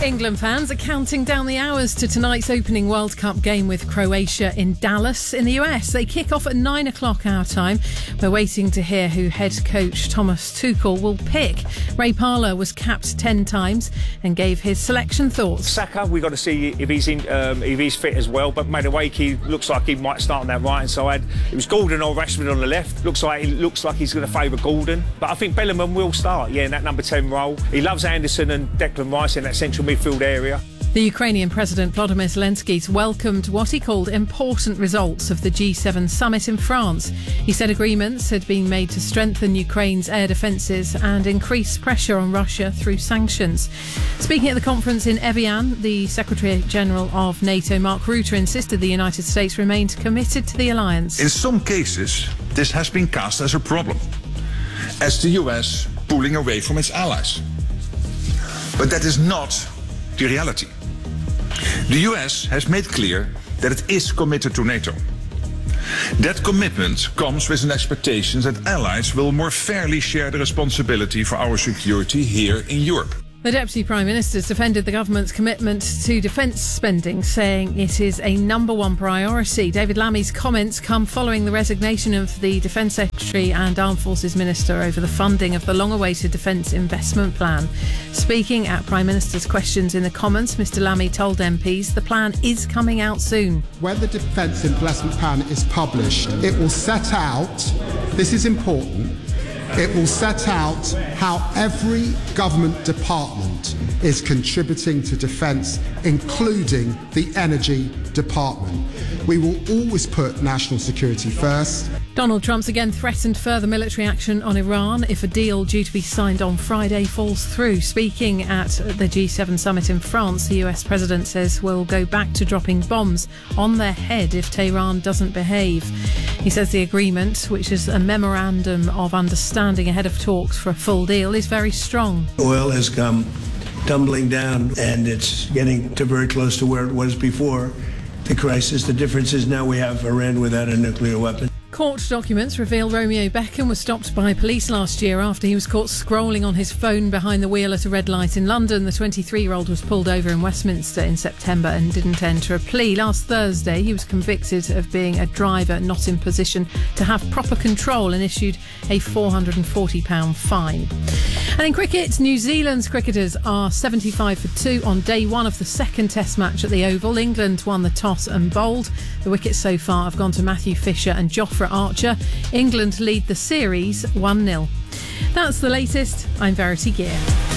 England fans are counting down the hours to tonight's opening World Cup game with Croatia in Dallas in the US. They kick off at 9 o'clock our time. We're waiting to hear who head coach Thomas Tuchel will pick. Ray Parlour was capped 10 times and gave his selection thoughts. Saka, we've got to see if he's fit as well, but Madueke looks like he might start on that right hand side. It was Gordon or Rashford on the left. Looks like he's going to favour Gordon, but I think Bellingham will start, in that number 10 role. He loves Anderson and Declan Rice in that central midfield area. The Ukrainian President Volodymyr Zelensky's welcomed what he called important results of the G7 summit in France. He said agreements had been made to strengthen Ukraine's air defences and increase pressure on Russia through sanctions. Speaking at the conference in Evian, the Secretary-General of NATO, Mark Rutte, insisted the United States remained committed to the alliance. In some cases, this has been cast as a problem, as the US pulling away from its allies. But that is not the reality. The US has made clear that it is committed to NATO. That commitment comes with an expectation that allies will more fairly share the responsibility for our security here in Europe. The Deputy Prime Minister defended the government's commitment to defence spending, saying it is a number one priority. David Lammy's comments come following the resignation of the Defence Secretary and Armed Forces Minister over the funding of the long-awaited Defence Investment Plan. Speaking at Prime Minister's questions in the Commons, Mr Lammy told MPs the plan is coming out soon. When the Defence Investment Plan is published, it will set out, this is important, it will set out how every government department is contributing to defence, including the energy department. We will always put national security first. Donald Trump's again threatened further military action on Iran if a deal due to be signed on Friday falls through. Speaking at the G7 summit in France, the US president says we'll go back to dropping bombs on their head if Tehran doesn't behave. He says the agreement, which is a memorandum of understanding ahead of talks for a full deal, is very strong. Oil has come tumbling down and it's getting to very close to where it was before the crisis. The difference is now we have Iran without a nuclear weapon. Court documents reveal Romeo Beckham was stopped by police last year after he was caught scrolling on his phone behind the wheel at a red light in London. The 23-year-old was pulled over in Westminster in September and didn't enter a plea. Last Thursday, he was convicted of being a driver not in position to have proper control and issued a £440 fine. And in cricket, New Zealand's cricketers are 75 for 2 on day one of the second Test match at the Oval. England won the toss and bowled. The wickets so far have gone to Matthew Fisher and Jofra Archer. England lead the series 1-0. That's the latest. I'm Verity Gear.